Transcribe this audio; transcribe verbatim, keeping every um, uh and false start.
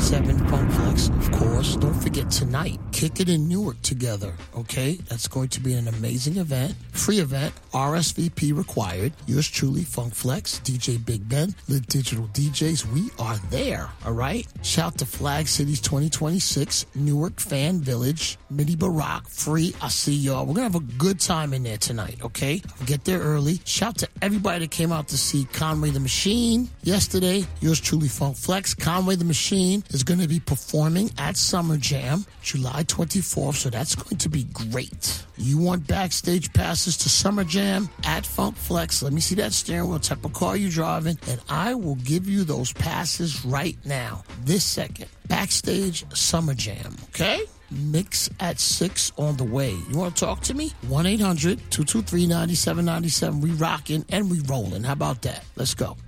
ninety-seven Funk Flex, of course. Don't forget tonight, Kick It in Newark together, okay? That's going to be an amazing event. Free event, R S V P required. Yours truly, Funk Flex, D J Big Ben, Lit Digital D Js. We are there, all right? Shout to Flag Cities twenty twenty-six, Newark Fan Village, Midi Barack, free. I'll see y'all. We're going to have a good time in there tonight, okay? Get there early. Shout to everybody that came out to see Conway the Machine yesterday. Yours truly, Funk Flex. Conway the Machine is going to be performing at Summer Jam July twenty-fourth, so that's going to be great. You want backstage passes to Summer Jam at Funk Flex? Let me see that steering wheel, type of car you're driving, and I will give you those passes right now, this second. Backstage Summer Jam, okay? Mix at six on the way. You want to talk to me? one eight hundred two two three nine seven nine seven. We rocking and we rolling. How about that? Let's go.